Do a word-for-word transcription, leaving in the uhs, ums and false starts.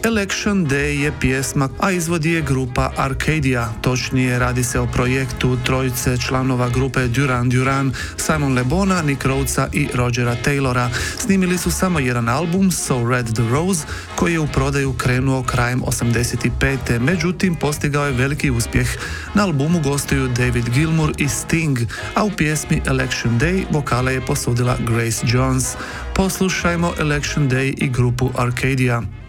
Election Day je pjesma, a izvodi je grupa Arcadia. Točnije, radi se o projektu trojice članova grupe Duran Duran, Simon Le Bona, Nick Rhodesa i Rogera Taylora. Snimili su samo jedan album, So Red the Rose, koji je u prodaju krenuo krajem osamdeset pete. Međutim, postigao je veliki uspjeh. Na albumu gostuju David Gilmour i Sting, a u pjesmi Election Day vokale je posudila Grace Jones. Poslušajmo Election Day i grupu Arcadia.